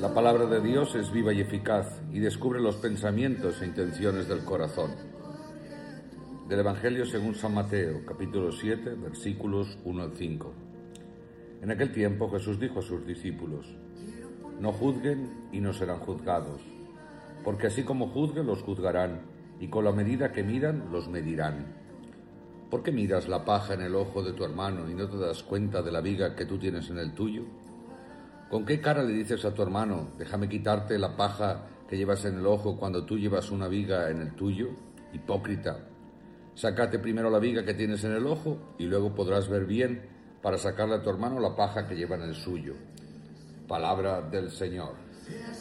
La palabra de Dios es viva y eficaz y descubre los pensamientos e intenciones del corazón. Del Evangelio según San Mateo, capítulo 7, versículos 1 al 5. En aquel tiempo Jesús dijo a sus discípulos: No juzguen y no serán juzgados, porque así como juzguen los juzgarán, y con la medida que midan los medirán. ¿Por qué miras la paja en el ojo de tu hermano y no te das cuenta de la viga que tú tienes en el tuyo? ¿Con qué cara le dices a tu hermano: déjame quitarte la paja que llevas en el ojo cuando tú llevas una viga en el tuyo? Hipócrita, sácate primero la viga que tienes en el ojo y luego podrás ver bien para sacarle a tu hermano la paja que lleva en el suyo. Palabra del Señor.